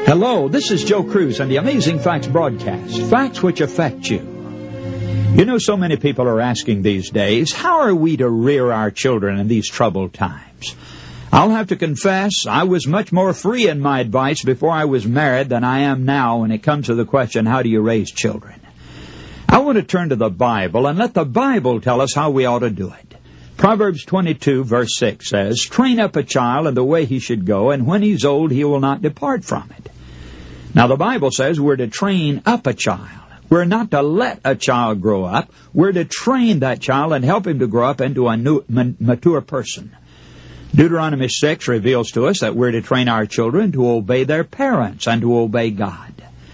Hello, this is Joe Cruz and the Amazing Facts broadcast. Facts which affect you. You know, so many people are asking these days, how are we to rear our children in these troubled times? I'll have to confess, I was much more free in my advice before I was married than I am now when it comes to the question, how do you raise children? I want to turn to the Bible and let the Bible tell us how we ought to do it. Proverbs 22, verse 6 says, "Train up a child in the way he should go, and when he's old he will not depart from it." Now, the Bible says we're to train up a child. We're not to let a child grow up. We're to train that child and help him to grow up into a mature person. Deuteronomy 6 reveals to us that we're to train our children to obey their parents and to obey God.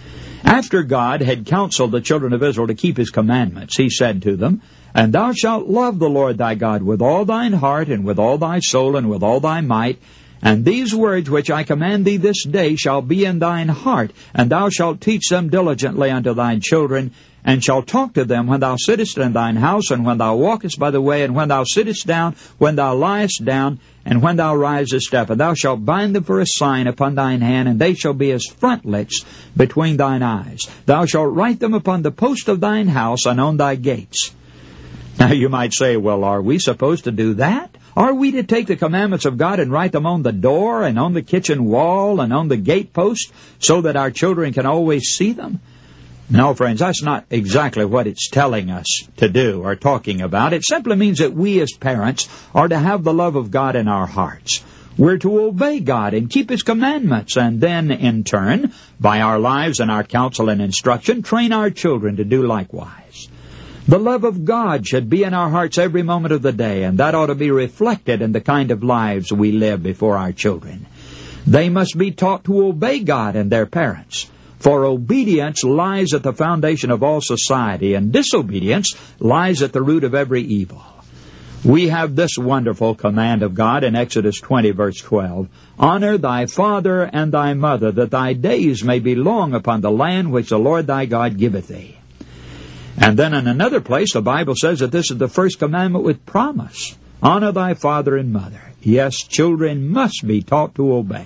After God had counseled the children of Israel to keep His commandments, He said to them, "And thou shalt love the Lord thy God with all thine heart and with all thy soul and with all thy might. And these words which I command thee this day shall be in thine heart, and thou shalt teach them diligently unto thine children, and shalt talk to them when thou sittest in thine house, and when thou walkest by the way, and when thou sittest down, when thou liest down, and when thou risest up. And thou shalt bind them for a sign upon thine hand, and they shall be as frontlets between thine eyes. Thou shalt write them upon the post of thine house and on thy gates." Now you might say, well, are we supposed to do that? Are we to take the commandments of God and write them on the door and on the kitchen wall and on the gatepost so that our children can always see them? No, friends, that's not exactly what it's telling us to do or talking about. It simply means that we as parents are to have the love of God in our hearts. We're to obey God and keep His commandments, and then, in turn, by our lives and our counsel and instruction, train our children to do likewise. The love of God should be in our hearts every moment of the day, and that ought to be reflected in the kind of lives we live before our children. They must be taught to obey God and their parents, for obedience lies at the foundation of all society, and disobedience lies at the root of every evil. We have this wonderful command of God in Exodus 20, verse 12, "Honor thy father and thy mother, that thy days may be long upon the land which the Lord thy God giveth thee." And then in another place, the Bible says that this is the first commandment with promise. Honor thy father and mother. Yes, children must be taught to obey.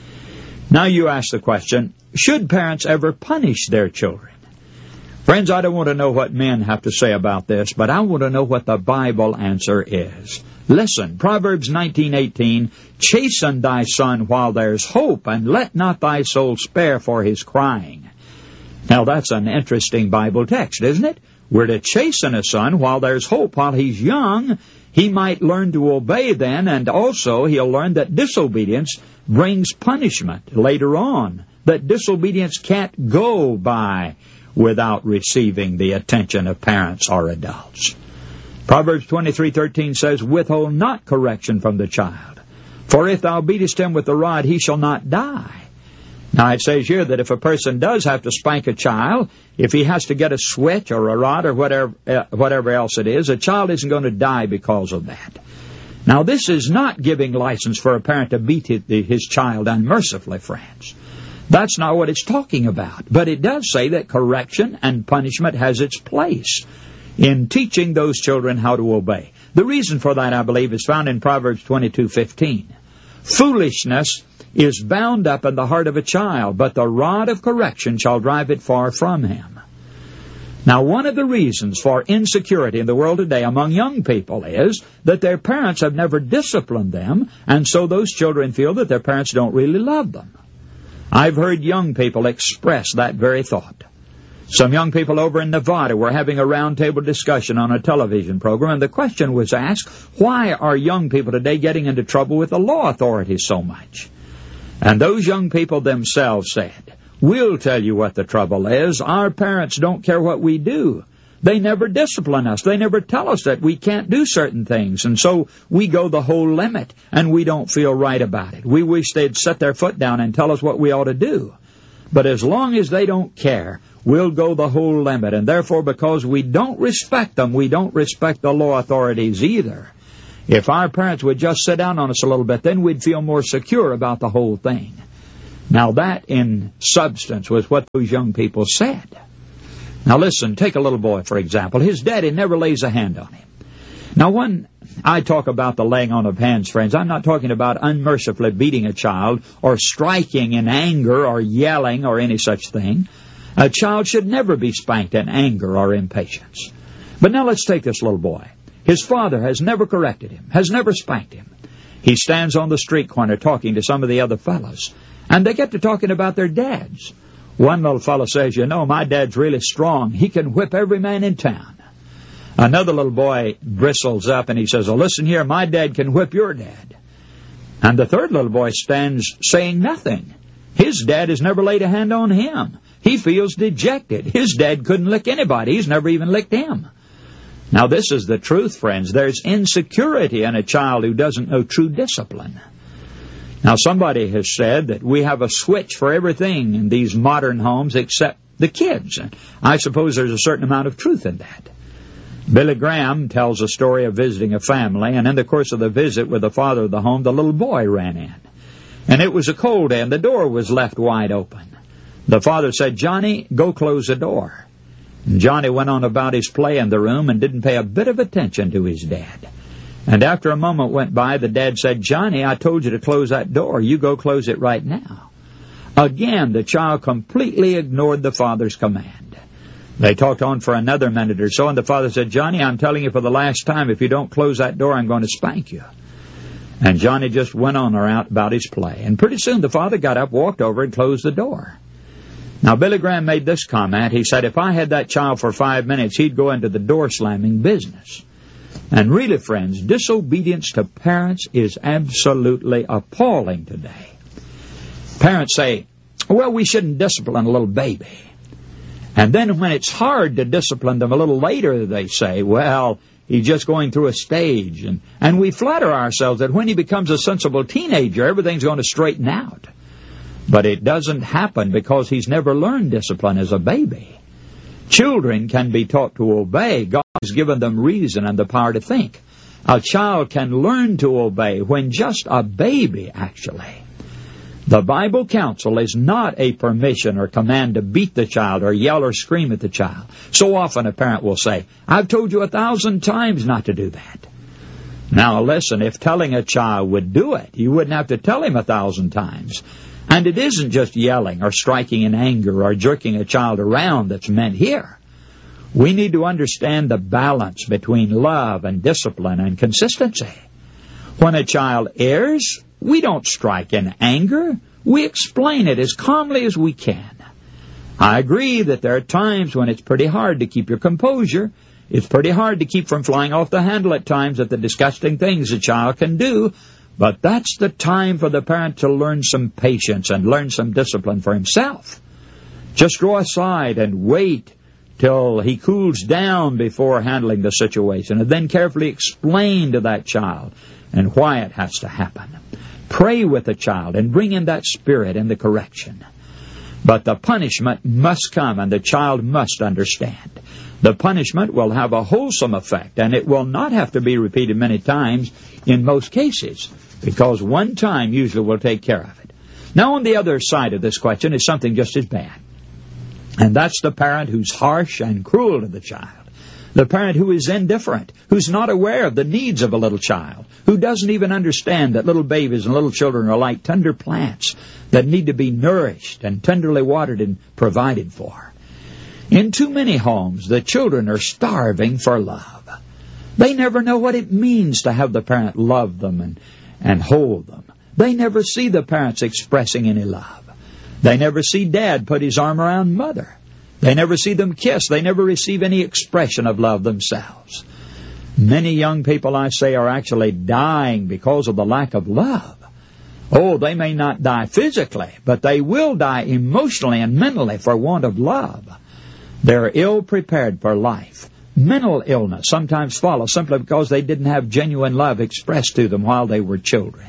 Now you ask the question, should parents ever punish their children? Friends, I don't want to know what men have to say about this, but I want to know what the Bible answer is. Listen, Proverbs 19:18, "Chasten thy son while there's hope, and let not thy soul spare for his crying." Now, that's an interesting Bible text, isn't it? We're to chasten a son while there's hope. While he's young, he might learn to obey then, and also he'll learn that disobedience brings punishment later on, that disobedience can't go by without receiving the attention of parents or adults. Proverbs 23:13 says, "Withhold not correction from the child, for if thou beatest him with the rod, he shall not die." Now, it says here that if a person does have to spank a child, if he has to get a switch or a rod or whatever else it is, a child isn't going to die because of that. Now, this is not giving license for a parent to beat his child unmercifully, friends. That's not what it's talking about. But it does say that correction and punishment has its place in teaching those children how to obey. The reason for that, I believe, is found in Proverbs 22:15. "Foolishness is bound up in the heart of a child, but the rod of correction shall drive it far from him." Now, one of the reasons for insecurity in the world today among young people is that their parents have never disciplined them, and so those children feel that their parents don't really love them. I've heard young people express that very thought. Some young people over in Nevada were having a roundtable discussion on a television program, and the question was asked, why are young people today getting into trouble with the law authorities so much? And those young people themselves said, "We'll tell you what the trouble is. Our parents don't care what we do. They never discipline us. They never tell us that we can't do certain things. And so we go the whole limit, and we don't feel right about it. We wish they'd set their foot down and tell us what we ought to do. But as long as they don't care, we'll go the whole limit. And therefore, because we don't respect them, we don't respect the law authorities either. If our parents would just sit down on us a little bit, then we'd feel more secure about the whole thing." Now that, in substance, was what those young people said. Now listen, take a little boy, for example. His daddy never lays a hand on him. Now, when I talk about the laying on of hands, friends, I'm not talking about unmercifully beating a child or striking in anger or yelling or any such thing. A child should never be spanked in anger or impatience. But now let's take this little boy. His father has never corrected him, has never spanked him. He stands on the street corner talking to some of the other fellows, and they get to talking about their dads. One little fellow says, "You know, my dad's really strong. He can whip every man in town." Another little boy bristles up and he says, "Oh, listen here, my dad can whip your dad." And the third little boy stands saying nothing. His dad has never laid a hand on him. He feels dejected. His dad couldn't lick anybody. He's never even licked him. Now, this is the truth, friends. There's insecurity in a child who doesn't know true discipline. Now, somebody has said that we have a switch for everything in these modern homes except the kids. And I suppose there's a certain amount of truth in that. Billy Graham tells a story of visiting a family, and in the course of the visit with the father of the home, the little boy ran in. And it was a cold day, and the door was left wide open. The father said, "Johnny, go close the door." And Johnny went on about his play in the room and didn't pay a bit of attention to his dad. And after a moment went by, the dad said, "Johnny, I told you to close that door. You go close it right now." Again, the child completely ignored the father's command. They talked on for another minute or so, and the father said, "Johnny, I'm telling you for the last time, if you don't close that door, I'm going to spank you." And Johnny just went on about his play. And pretty soon the father got up, walked over, and closed the door. Now, Billy Graham made this comment. He said, if I had that child for 5 minutes, he'd go into the door-slamming business. And really, friends, disobedience to parents is absolutely appalling today. Parents say, "Well, we shouldn't discipline a little baby." And then when it's hard to discipline them a little later, they say, "Well, he's just going through a stage." And we flatter ourselves that when he becomes a sensible teenager, everything's going to straighten out. But it doesn't happen because he's never learned discipline as a baby. Children can be taught to obey. God has given them reason and the power to think. A child can learn to obey when just a baby, actually. The Bible counsel is not a permission or command to beat the child or yell or scream at the child. So often a parent will say, "I've told you 1,000 times not to do that." Now listen, if telling a child would do it, you wouldn't have to tell him 1,000 times. And it isn't just yelling or striking in anger or jerking a child around that's meant here. We need to understand the balance between love and discipline and consistency. When a child errs, we don't strike in anger. We explain it as calmly as we can. I agree that there are times when it's pretty hard to keep your composure. It's pretty hard to keep from flying off the handle at times at the disgusting things a child can do. But that's the time for the parent to learn some patience and learn some discipline for himself. Just draw aside and wait till he cools down before handling the situation, and then carefully explain to that child and why it has to happen. Pray with the child and bring in that spirit in the correction. But the punishment must come, and the child must understand. The punishment will have a wholesome effect, and it will not have to be repeated many times in most cases, because one time usually will take care of it. Now, on the other side of this question is something just as bad. And that's the parent who's harsh and cruel to the child. The parent who is indifferent, who's not aware of the needs of a little child, who doesn't even understand that little babies and little children are like tender plants that need to be nourished and tenderly watered and provided for. In too many homes, the children are starving for love. They never know what it means to have the parent love them and hold them. They never see the parents expressing any love. They never see Dad put his arm around Mother. They never see them kiss. They never receive any expression of love themselves. Many young people, I say, are actually dying because of the lack of love. Oh, they may not die physically, but they will die emotionally and mentally for want of love. They're ill-prepared for life. Mental illness sometimes follows simply because they didn't have genuine love expressed to them while they were children.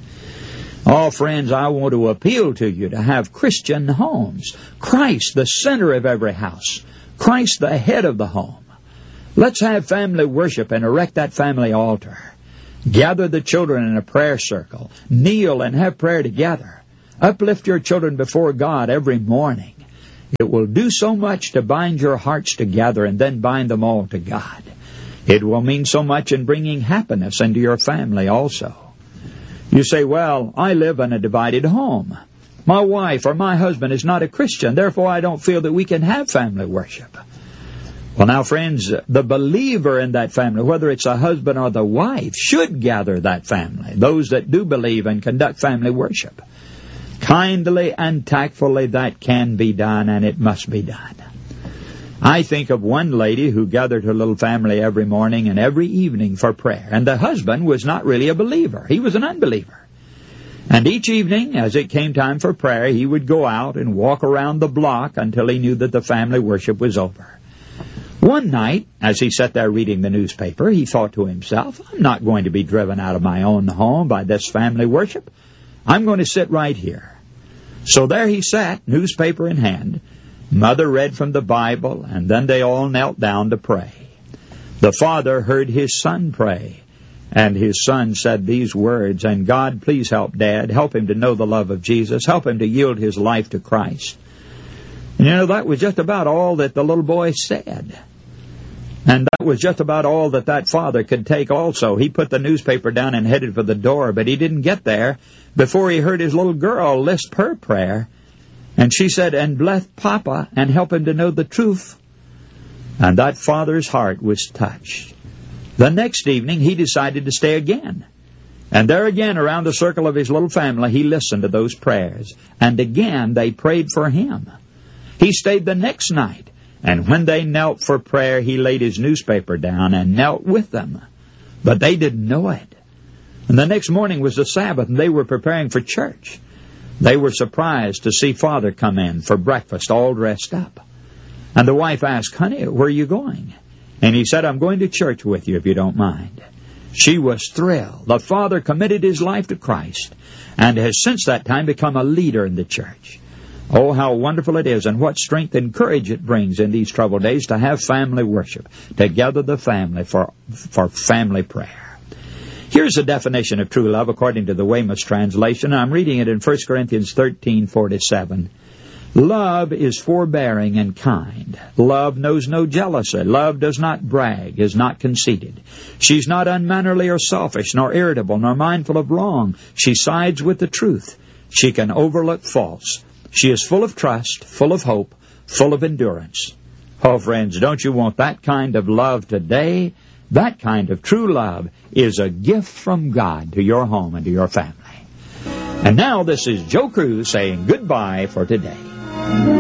Oh, friends, I want to appeal to you to have Christian homes. Christ, the center of every house. Christ, the head of the home. Let's have family worship and erect that family altar. Gather the children in a prayer circle. Kneel and have prayer together. Uplift your children before God every morning. It will do so much to bind your hearts together and then bind them all to God. It will mean so much in bringing happiness into your family also. You say, well, I live in a divided home. My wife or my husband is not a Christian, therefore I don't feel that we can have family worship. Well, now, friends, the believer in that family, whether it's a husband or the wife, should gather that family, those that do believe and conduct family worship. Kindly and tactfully that can be done, and it must be done. I think of one lady who gathered her little family every morning and every evening for prayer, and the husband was not really a believer. He was an unbeliever. And each evening, as it came time for prayer, he would go out and walk around the block until he knew that the family worship was over. One night, as he sat there reading the newspaper, he thought to himself, I'm not going to be driven out of my own home by this family worship. I'm going to sit right here. So there he sat, newspaper in hand. Mother read from the Bible, and then they all knelt down to pray. The father heard his son pray, and his son said these words, and God, please help Dad. Help him to know the love of Jesus. Help him to yield his life to Christ. And you know, that was just about all that the little boy said. And that was just about all that father could take also. He put the newspaper down and headed for the door, but he didn't get there before he heard his little girl lisp her prayer. And she said, and bless Papa and help him to know the truth. And that father's heart was touched. The next evening, he decided to stay again. And there again, around the circle of his little family, he listened to those prayers. And again, they prayed for him. He stayed the next night. And when they knelt for prayer, he laid his newspaper down and knelt with them. But they didn't know it. And the next morning was the Sabbath, and they were preparing for church. They were surprised to see Father come in for breakfast, all dressed up. And the wife asked, honey, where are you going? And he said, I'm going to church with you if you don't mind. She was thrilled. The father committed his life to Christ and has since that time become a leader in the church. Oh, how wonderful it is, and what strength and courage it brings in these troubled days to have family worship, to gather the family for family prayer. Here's a definition of true love according to the Weymouth translation. I'm reading it in 1 Corinthians 13:4-7. Love is forbearing and kind. Love knows no jealousy. Love does not brag, is not conceited. She's not unmannerly or selfish, nor irritable, nor mindful of wrong. She sides with the truth. She can overlook false. She is full of trust, full of hope, full of endurance. Oh, friends, don't you want that kind of love today? That kind of true love is a gift from God to your home and to your family. And now this is Joe Cruz saying goodbye for today.